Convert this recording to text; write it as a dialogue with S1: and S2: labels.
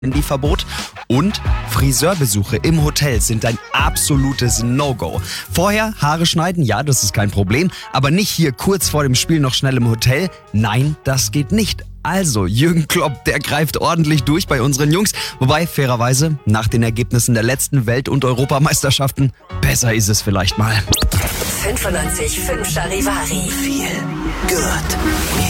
S1: Handyverbot und Friseurbesuche im Hotel sind ein absolutes No-Go. Vorher Haare schneiden, ja, das ist kein Problem, aber nicht hier kurz vor dem Spiel noch schnell im Hotel. Nein, das geht nicht. Also, Jürgen Klopp, der greift ordentlich durch bei unseren Jungs. Wobei, fairerweise, nach den Ergebnissen der letzten Welt- und Europameisterschaften, besser ist es vielleicht mal.
S2: 95.5 Charivari.
S3: Feel good.